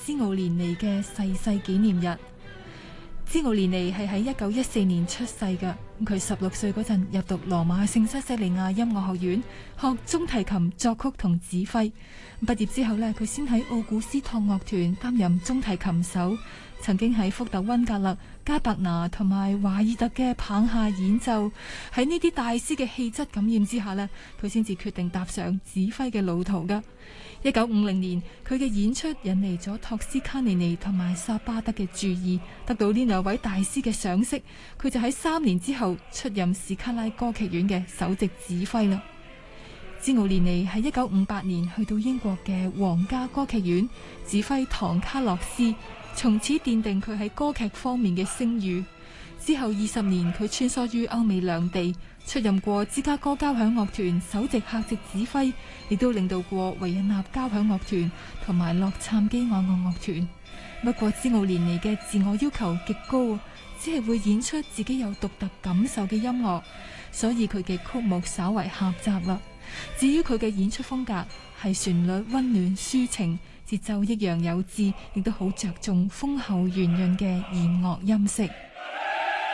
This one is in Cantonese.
茲奧連尼嘅逝世紀念日。茲奧連尼係喺1914年出世嘅，佢16歲嗰陣入讀羅馬聖西西利亞音樂學院，學中提琴、作曲同指揮。畢業之後呢，佢先喺奧古斯托樂團擔任中提琴手，曾經喺福特溫格勒、加伯拿同埋華爾特嘅棒下演奏。喺呢啲大師嘅氣質感染之下呢，佢先至決定踏上指揮嘅路途噶。1950年，佢嘅演出引嚟咗托斯卡尼尼同埋薩巴德嘅注意，得到呢兩位大師嘅賞識。佢就喺3年之後出任史卡拉歌劇院嘅首席指揮啦。茲奧連尼喺1958年去到英國嘅皇家歌劇院指揮唐卡洛斯，從此奠定佢喺歌劇方面嘅聲譽。之後20年，佢穿梭於歐美兩地，出任過芝加哥交響樂團首席客席指揮，亦都領導過維也納交響樂團同埋洛杉磯愛樂樂團。不過茲奧連尼嘅自我要求極高，只係會演出自己有獨特感受嘅音樂，所以佢嘅曲目稍為狹窄啦。至於佢嘅演出風格係旋律溫暖抒情，節奏抑揚有致，亦都好着重豐厚圓潤嘅弦樂音色。